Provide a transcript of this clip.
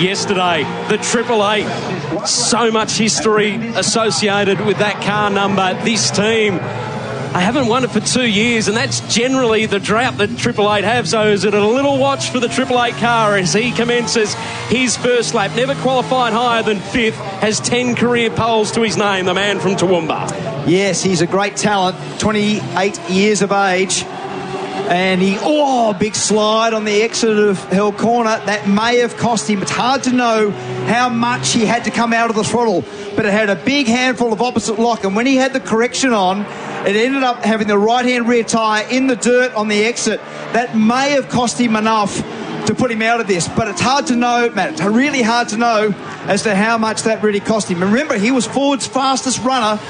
yesterday. The 888. So much history associated with that car number. This team, I haven't won it for 2 years, and that's generally the drought that 888 have. So is it a little watch for the 888 car as he commences his first lap? Never qualified higher than 5th, has 10 career poles to his name, the man from Toowoomba. Yes, he's a great talent, 28 years of age. And big slide on the exit of Hell Corner. That may have cost him. It's hard to know how much he had to come out of the throttle, but it had a big handful of opposite lock, and when he had the correction on, it ended up having the right-hand rear tyre in the dirt on the exit. That may have cost him enough to put him out of this, but it's hard to know, Matt. It's really hard to know as to how much that really cost him. And remember, he was Ford's fastest runner